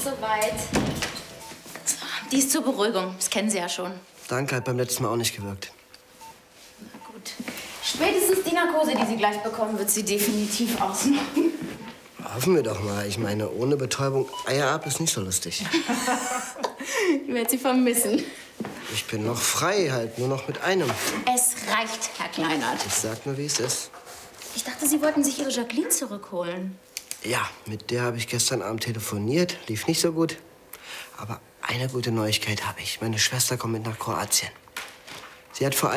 soweit. So, die ist zur Beruhigung. Das kennen Sie ja schon. Danke, hat beim letzten Mal auch nicht gewirkt. Na gut. Spätestens die Narkose, die sie gleich bekommen, wird sie definitiv ausmachen. Hoffen wir doch mal. Ich meine, ohne Betäubung Eier ab ist nicht so lustig. Ich werde sie vermissen. Ich bin noch frei, halt nur noch mit einem. Es reicht, Herr Kleinert. Ich sag nur, wie es ist. Ich dachte, Sie wollten sich Ihre Jacqueline zurückholen. Ja, mit der habe ich gestern Abend telefoniert. Lief nicht so gut. Aber eine gute Neuigkeit habe ich. Meine Schwester kommt mit nach Kroatien. Sie hat vor allem